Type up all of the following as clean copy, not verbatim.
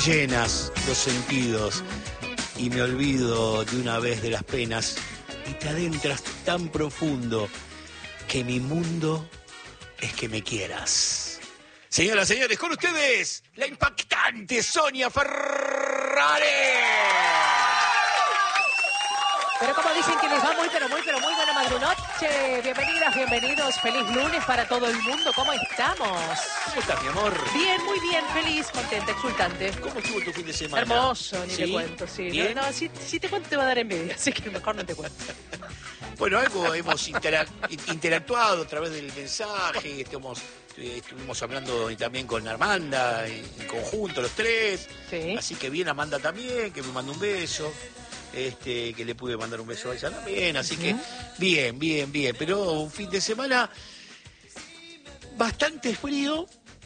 Llenas los sentidos y me olvido de una vez de las penas y te adentras tan profundo que mi mundo es que me quieras. Señoras y señores, con ustedes, la impactante Sonia Ferrari. Pero como dicen que les va muy buena madrunoche. Bienvenidas, bienvenidos. Feliz lunes para todo el mundo. ¿Cómo estamos? ¿Cómo estás, mi amor? Bien, muy bien. Feliz, contenta, exultante. ¿Cómo estuvo tu fin de semana? Hermoso, ni ¿Sí? te cuento. Sí. ¿Bien? No, si te cuento te va a dar envidia, así que mejor no te cuento. Bueno, algo hemos interactuado a través del mensaje, estuvimos hablando también con Armanda, en conjunto los tres, Sí. Así que bien Amanda también, que me mandó un beso, que le pude mandar un beso a ella también, así que bien, pero un fin de semana bastante frío,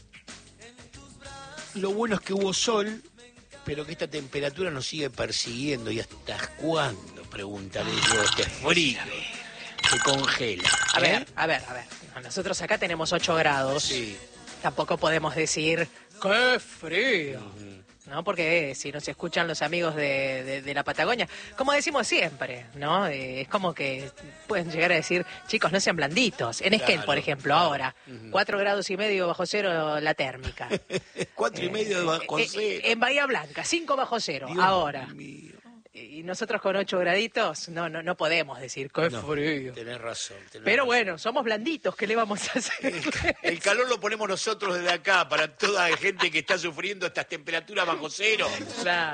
lo bueno es que hubo sol, pero que esta temperatura nos sigue persiguiendo, y ¿hasta cuándo? Preguntaré yo, este frío se congela. A ver. Nosotros acá tenemos 8 grados. Sí. Tampoco podemos decir, ¡qué frío! ¿No? Porque si nos escuchan los amigos de la Patagonia, como decimos siempre, ¿no? Es como que pueden llegar a decir, chicos, no sean blanditos. En Esquel, por ejemplo, ahora, 4 grados y medio bajo cero la térmica. 4,5 bajo cero. En Bahía Blanca, 5 bajo cero, Dios ahora. mío. Y nosotros con 8 graditos, no podemos decir, ¡qué frío! Tenés razón. Pero bueno, somos blanditos, ¿qué le vamos a hacer? El calor lo ponemos nosotros desde acá, para toda la gente que está sufriendo estas temperaturas bajo cero. Claro.